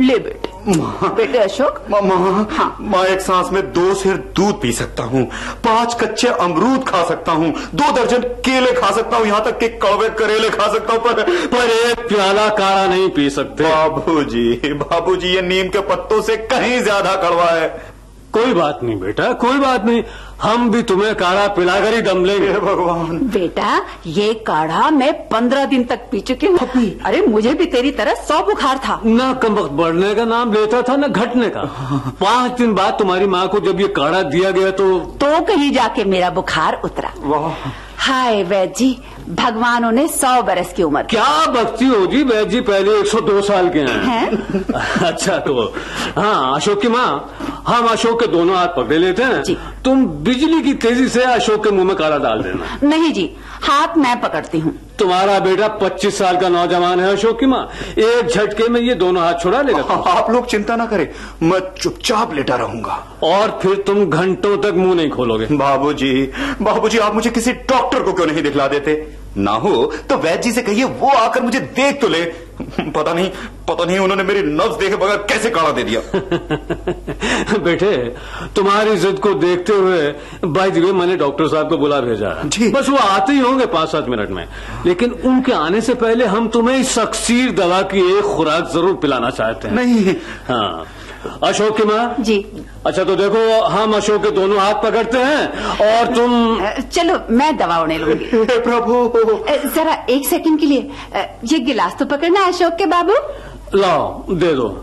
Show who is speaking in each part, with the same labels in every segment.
Speaker 1: ले बेटे। बेटे अशोक।
Speaker 2: माँ एक सांस में 2 सेर दूध पी सकता हूँ, 5 कच्चे अमरूद खा सकता हूँ, 2 दर्जन केले खा सकता हूँ, यहाँ तक कि कड़वे करेले खा सकता हूँ, पर 1 प्याला काढ़ा नहीं पी सकते। बाबूजी ये नीम के पत्तों से कहीं ज्यादा कड़वा है।
Speaker 3: कोई बात नहीं बेटा, कोई बात नहीं, हम भी तुम्हें काढ़ा पिलाकर ही दम लेंगे।
Speaker 2: भगवान।
Speaker 1: बेटा ये काढ़ा मैं 15 दिन तक पी चुकी हूँ। अरे मुझे भी तेरी तरह 100 बुखार था।
Speaker 3: ना कमबख्त बढ़ने का नाम लेता था ना घटने का। 5 दिन बाद तुम्हारी माँ को जब ये काढ़ा दिया गया तो
Speaker 1: कहीं जाके मेरा बुखार उतरा।
Speaker 2: वाह।
Speaker 1: हाय वैद्य जी, भगवानों ने 100 बरस की उम्र।
Speaker 3: क्या बकती हो जी, वैद्य जी पहले 102 साल के हैं। अच्छा तो हाँ अशोक की माँ, हम अशोक के दोनों हाथ पकड़े लेते हैं, तुम बिजली की तेजी से अशोक के मुंह में काढ़ा डाल देना।
Speaker 1: नहीं जी, हाथ मैं पकड़ती हूँ।
Speaker 3: तुम्हारा बेटा 25 साल का नौजवान है अशोक की माँ, एक झटके में ये दोनों हाथ छुड़ा लेगा।
Speaker 2: आप लोग चिंता ना करें, मैं चुपचाप लेटा रहूंगा।
Speaker 3: और फिर तुम घंटों तक मुंह नहीं खोलोगे।
Speaker 2: बाबूजी आप मुझे किसी डॉक्टर को क्यों नहीं दिखला देते? ना हो तो वैद्य जी से कहिए वो आकर मुझे देख तो ले। पता नहीं उन्होंने मेरी नब्ज देखे बगैर कैसे काढ़ा दे दिया।
Speaker 3: बेटे तुम्हारी जिद को देखते हुए बाय द वे मैंने डॉक्टर साहब को बुला भेजा है। बस वो आते ही होंगे 5-7 मिनट में, लेकिन उनके आने से पहले हम तुम्हें इस सक्सीर दवा की एक खुराक जरूर पिलाना चाहते हैं।
Speaker 2: नहीं।
Speaker 3: हाँ अशोक की माँ
Speaker 1: जी।
Speaker 3: अच्छा तो देखो, हम अशोक के दोनों हाथ पकड़ते हैं और तुम
Speaker 1: चलो मैं दवा उड़ने लूंगी।
Speaker 2: प्रभु
Speaker 1: जरा 1 सेकंड के लिए ये गिलास तो पकड़ना अशोक के बाबू।
Speaker 3: लाओ दे दो।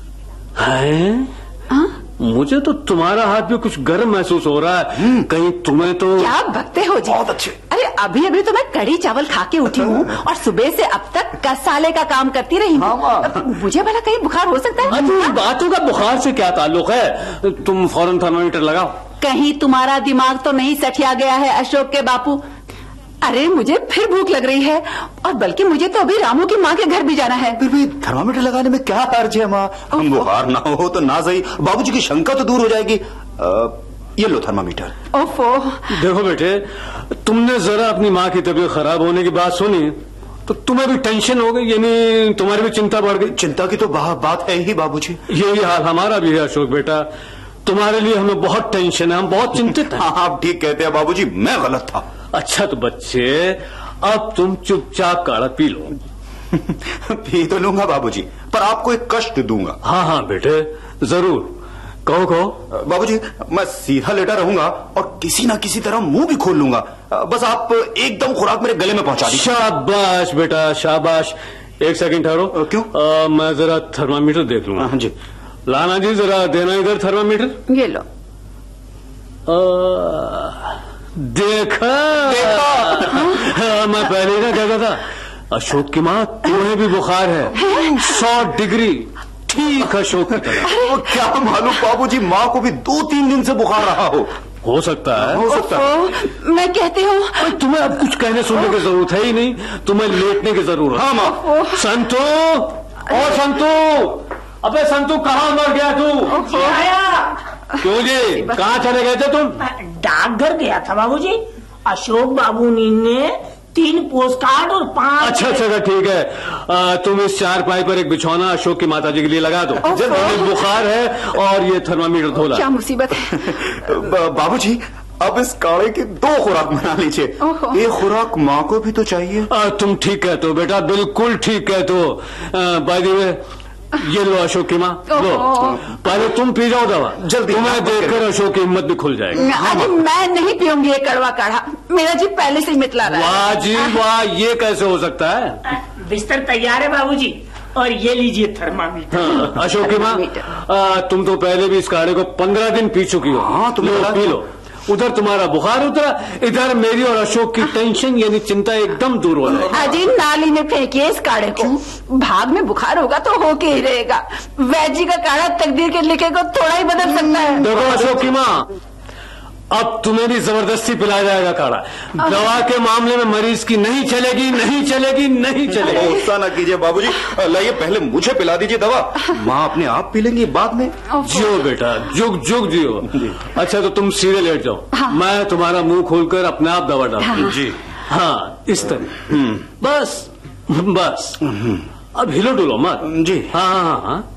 Speaker 3: है मुझे तो तुम्हारा हाथ भी कुछ गर्म महसूस हो रहा है, कहीं तुम्हें तो।
Speaker 1: क्या बकते हो जी?
Speaker 2: बहुत अच्छे।
Speaker 1: अरे अभी तो मैं कढ़ी चावल खा के उठी हूँ और सुबह से अब तक 10 साले का काम करती रही हूँ। मुझे भला कहीं बुखार हो सकता है?
Speaker 3: इन बातों का बुखार से क्या ताल्लुक है? तुम फौरन थर्मामीटर लगाओ।
Speaker 1: कहीं तुम्हारा दिमाग तो नहीं सठिया गया है अशोक के बापू? अरे मुझे फिर भूख लग रही है, और बल्कि मुझे तो अभी रामू की माँ के घर भी जाना है।
Speaker 2: फिर भी थर्मामीटर लगाने में क्या हर्ज है माँ? हम बुखार ना हो तो ना सही, बाबूजी की शंका तो दूर हो जाएगी। ये लो थर्मामीटर।
Speaker 1: ओफो।
Speaker 3: देखो बेटे, तुमने जरा अपनी माँ की तबीयत खराब होने की बात सुनी तो तुम्हें भी टेंशन हो गई, यानी तुम्हारी भी चिंता बढ़ गई।
Speaker 2: चिंता की तो बात है ही बाबूजी।
Speaker 3: यही हाल हमारा भी है अशोक बेटा, तुम्हारे लिए हमें बहुत टेंशन है, हम बहुत चिंतित हैं।
Speaker 2: आप ठीक कहते हैं बाबूजी, मैं गलत था।
Speaker 3: अच्छा तो बच्चे अब तुम चुपचाप काढ़ा पी लो।
Speaker 2: पी तो लूंगा बाबूजी, पर आपको एक कष्ट दूंगा।
Speaker 3: हाँ बेटे जरूर, कहो।
Speaker 2: बाबूजी मैं सीधा लेटा रहूंगा और किसी ना किसी तरह मुंह भी खोल लूंगा, बस आप एकदम खुराक मेरे गले में पहुंचा दीजिए।
Speaker 3: शाबाश बेटा शाबाश। 1 सेकंड ठहरो।
Speaker 2: क्यों?
Speaker 3: मैं जरा थर्मामीटर देख लूंगा।
Speaker 2: हाँ जी।
Speaker 3: लाना जी जरा देना इधर थर्मामीटर।
Speaker 1: ये लो।
Speaker 3: देखा? मैं पहले ही ना कहता था अशोक की माँ तुम्हें भी बुखार है 100 डिग्री, ठीक अशोक की तरह।
Speaker 2: क्या मालूम बाबूजी, माँ को भी 2-3 दिन से बुखार रहा हो
Speaker 3: सकता है।
Speaker 2: हो सकता है।
Speaker 1: मैं कहती हूँ
Speaker 3: तुम्हें अब कुछ कहने सुनने की जरूरत है ही नहीं, तुम्हें लेटने की जरूरत।
Speaker 2: हाँ माँ।
Speaker 3: संतू, ओ संतू, अबे संतू कहाँ मर गया तू? क्यों जी, कहाँ चले गए थे तुम?
Speaker 4: डाकघर गया था बाबूजी। अशोक बाबू ने 3 पोस्टकार्ड और 5।
Speaker 3: अच्छा ठीक है, तुम इस चारपाई पर एक बिछौना अशोक की माता जी के लिए लगा दो। जल्दी, बुखार है और ये थर्मामीटर धोला।
Speaker 1: क्या मुसीबत है?
Speaker 2: बाबूजी अब इस काढ़े की 2 खुराक बना लीजिए, एक खुराक माँ को भी तो चाहिए।
Speaker 3: तुम ठीक कहते हो बेटा, बिल्कुल ठीक कहते हो। बाय द वे ये लो अशोक की माँ, लो पहले तुम पी जाओ दवा, जल्दी। तुम्हें देखकर अशोक की हिम्मत भी खुल जाएगी।
Speaker 1: अरे मैं नहीं पीऊंगी ये कड़वा काढ़ा, मेरा जी पहले से ही मितला रहा है।
Speaker 3: वाह जी वाह, ये कैसे हो सकता है?
Speaker 4: बिस्तर तैयार है बाबूजी, और ये लीजिए थर्मामीटर।
Speaker 3: अशोक की माँ, तुम तो पहले भी इस काढ़े को 15 दिन पी चुकी हो।
Speaker 2: हाँ तुम
Speaker 3: पी लो। उधर तुम्हारा बुखार उतरा, इधर मेरी और अशोक की टेंशन यानी चिंता एकदम दूर हो जाएगी।
Speaker 1: अजी नाली में फेंकिए इस काढ़े को, भाग में बुखार होगा तो होके ही रहेगा। वैद्य जी का काढ़ा तकदीर के लिखे को थोड़ा ही बदल सकता है।
Speaker 3: देखो अशोक की माँ, अब तुम्हें भी जबरदस्ती पिलाया जाएगा काढ़ा। दवा के मामले में मरीज की नहीं चलेगी।
Speaker 2: गुस्सा ना कीजिए बाबूजी, लाइए पहले मुझे पिला दीजिए दवा, माँ अपने आप पी लेंगी बाद में।
Speaker 3: जियो बेटा, जुग जियो। अच्छा तो तुम सीधे लेट जाओ। हाँ। मैं तुम्हारा मुंह खोलकर अपने आप दवा डालूंगा। जी हाँ, इस तरह। बस अब हिलो डुलो मत।
Speaker 2: जी
Speaker 3: हाँ।